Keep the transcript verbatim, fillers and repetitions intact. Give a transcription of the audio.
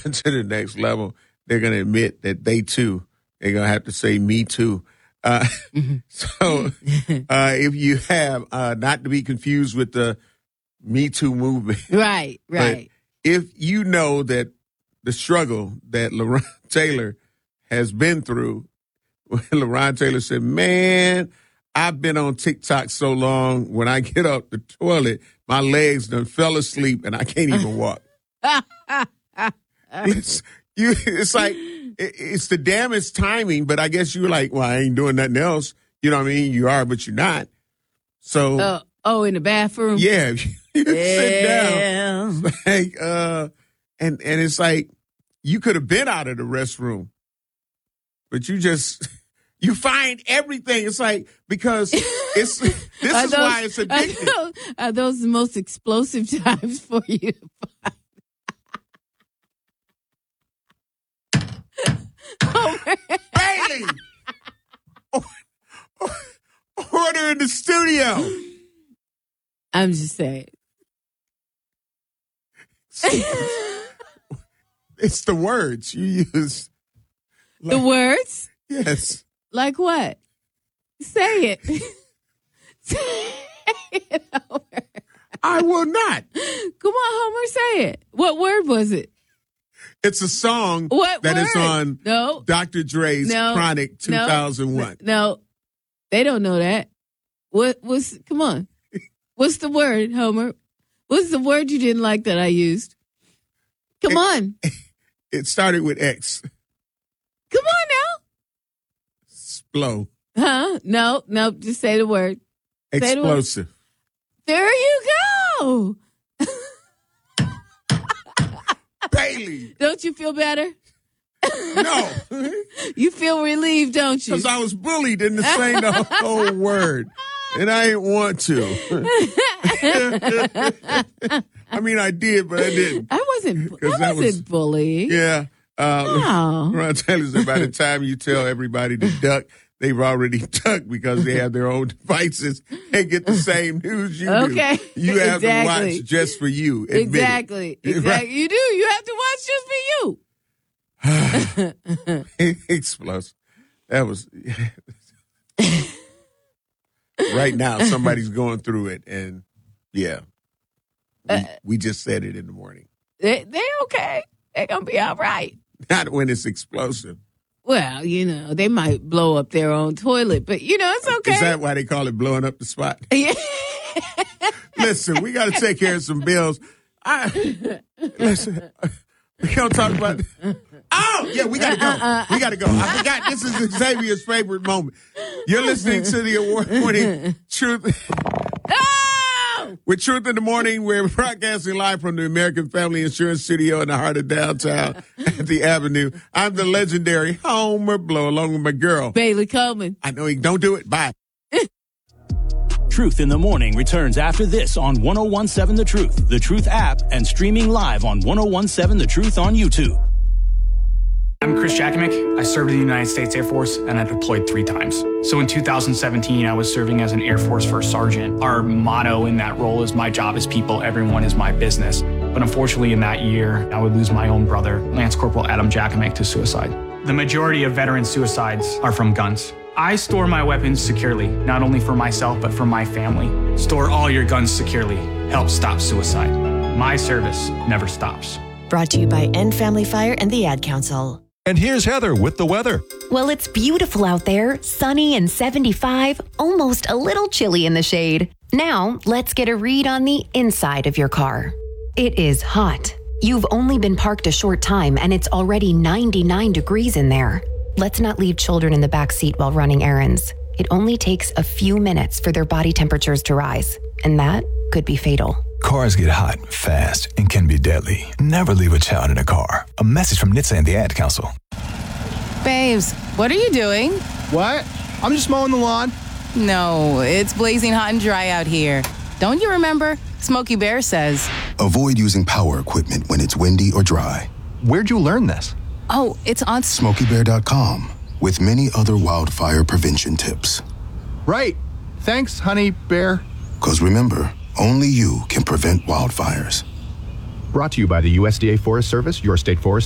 to the next level, they're going to admit that they too, they're going to have to say me too. Uh, mm-hmm. So uh, if you have, uh, not to be confused with the Me Too movement. Right, right. But if you know that the struggle that LaRon Taylor has been through, when LaRon Taylor said, man, I've been on TikTok so long, when I get up the toilet, my legs done fell asleep and I can't even walk. it's, you, it's like, it, it's the damnest timing, but I guess you're like, well, I ain't doing nothing else. You know what I mean? You are, but you're not. So. Uh, oh, in the bathroom? Yeah. You yeah. sit down. It's like, uh, and, and it's like, you could have been out of the restroom, but you just... You find everything. It's like, because it's this is those, why it's addictive. Are those, are those the most explosive times for you to find? Oh, Bailey! Order in the studio. I'm just saying. It's the words you use. Like, the words? Yes. Like what? Say it. Say it, Homer. I will not. Come on, Homer, say it. What word was it? It's a song what that word? is on no. Doctor Dre's no. Chronic two thousand one. No. no, they don't know that. What was, come on. What's the word, Homer? What's the word you didn't like that I used? Come it, on. It started with X. Come on now. Blow. Huh? No, no, just say the word. Explosive. The word. There you go. Bailey. Don't you feel better? No. You feel relieved, don't you? Because I was bullied into saying the whole word. And I didn't want to. I mean, I did, but I didn't. I wasn't, I that wasn't was, bullying. Yeah. Uh, oh. Ron Taylor said by the time you tell everybody to duck, they've already ducked because they have their own devices and get the same news you okay. do. You have exactly. to watch just for you. Exactly. It. Exactly. Right? You do. You have to watch just for you. Explosive. That was right now. Somebody's going through it, and yeah, we, uh, we just said it in the morning. They they okay. They're gonna be all right. Not when it's explosive. Well, you know, they might blow up their own toilet, but, you know, it's okay. Is that why they call it blowing up the spot? Yeah. Listen, we got to take care of some bills. I, listen, we don't talk about... Oh, yeah, we got to go. Uh, uh, we got to go. I forgot this is Xavier's favorite moment. You're listening to the award-winning Truth... With Truth in the Morning, we're broadcasting live from the American Family Insurance Studio in the heart of downtown at the Avenue. I'm the legendary Homer Blow, along with my girl, Bailey Coleman. I know he don't do it. Bye. Truth in the Morning returns after this on ten seventeen The Truth, The Truth app, and streaming live on ten seventeen The Truth on YouTube. I'm Chris Jakimick. I served in the United States Air Force, and I deployed three times. So in two thousand seventeen, I was serving as an Air Force First Sergeant. Our motto in that role is, my job is people, everyone is my business. But unfortunately in that year, I would lose my own brother, Lance Corporal Adam Jakimick, to suicide. The majority of veteran suicides are from guns. I store my weapons securely, not only for myself, but for my family. Store all your guns securely. Help stop suicide. My service never stops. Brought to you by End Family Fire and the Ad Council. And here's Heather with the weather. Well, it's beautiful out there, sunny and seventy-five, almost a little chilly in the shade. Now, let's get a read on the inside of your car. It is hot. You've only been parked a short time and it's already ninety-nine degrees in there. Let's not leave children in the back seat while running errands. It only takes a few minutes for their body temperatures to rise, and that could be fatal. Cars get hot, fast, and can be deadly. Never leave a child in a car. A message from N H T S A and the Ad Council. Babes, what are you doing? What? I'm just mowing the lawn. No, it's blazing hot and dry out here. Don't you remember? Smokey Bear says, avoid using power equipment when it's windy or dry. Where'd you learn this? Oh, it's on Smokey Bear dot com with many other wildfire prevention tips. Right. Thanks, honey bear. Because remember, only you can prevent wildfires. Brought to you by the U S D A Forest Service, your state forest.